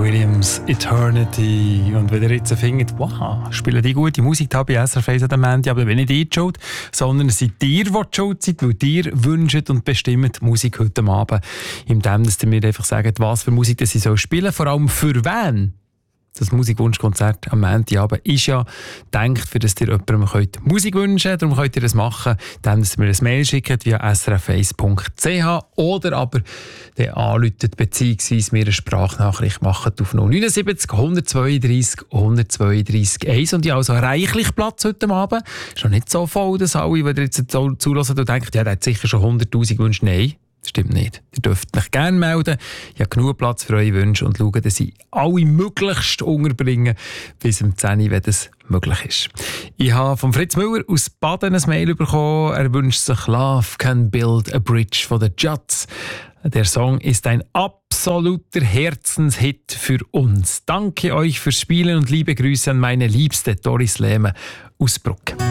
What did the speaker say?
Williams, Eternity. Und wenn ihr jetzt findet, wow, spielen die gute Musik da bei SRF 1 am Ende, aber wenn nicht ihr die Schuld, sondern es seid ihr, die schuld seid, weil ihr wünscht und bestimmt die Musik heute Abend, indem ihr mir einfach sagt, was für Musik sie spielen soll, vor allem für wen. Das Musikwunschkonzert am Montagabend ist ja gedacht, für das ihr jemandem Musik wünschen könnt. Darum könnt ihr das machen, indem ihr mir ein Mail schickt via srf1.ch oder aber dann anruft bzw. mir eine Sprachnachricht macht auf 079 132 132 1. Und ich habe also reichlich Platz heute Abend. Ist noch nicht so voll, dass alle, wenn ihr jetzt zuhört und denkt, ja, der hat sicher schon 100'000 Wünsche. Nein. Das stimmt nicht. Ihr dürft mich gerne melden. Ich habe genug Platz für eure Wünsche und schaue, dass ich alle möglichst unterbringen bis um 10 Uhr, wenn das möglich ist. Ich habe von Fritz Müller aus Baden ein Mail bekommen. Er wünscht sich «Love can build a bridge» von den Judds. Der Song ist ein absoluter Herzenshit für uns. Danke euch fürs Spielen und liebe Grüße an meine Liebste Doris Lehme aus Bruck.